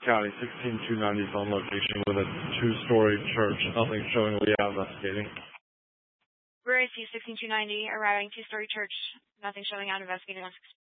County 16290 is on location with a two-story church. Nothing showing. We are investigating. We're AC 16290, arriving two-story church. Nothing showing out, investigating.